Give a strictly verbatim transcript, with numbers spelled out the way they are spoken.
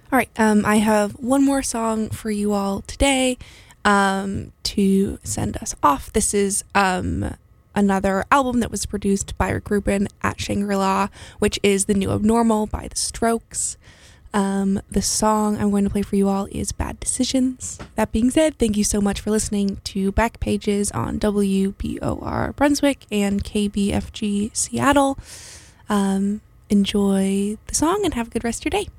All right, um, I have one more song for you all today um, to send us off. This is um, another album that was produced by Rick Rubin at Shangri-La, which is The New Abnormal by The Strokes. Um, the song I'm going to play for you all is Bad Decisions. That being said, thank you so much for listening to Back Pages on W B O R Brunswick and K B F G Seattle. Um, enjoy the song and have a good rest of your day.